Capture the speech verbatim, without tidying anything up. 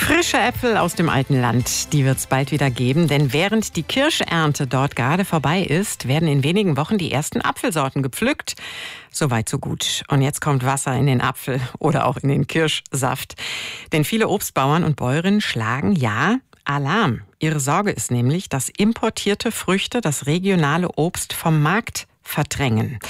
Frische Äpfel aus dem alten Land, die wird es bald wieder geben, denn während die Kirschernte dort gerade vorbei ist, werden in wenigen Wochen die ersten Apfelsorten gepflückt. Soweit so gut. Und jetzt kommt Wasser in den Apfel oder auch in den Kirschsaft. Denn viele Obstbauern und Bäuerinnen schlagen, ja, Alarm. Ihre Sorge ist nämlich, dass importierte Früchte das regionale Obst vom Markt verdrängen.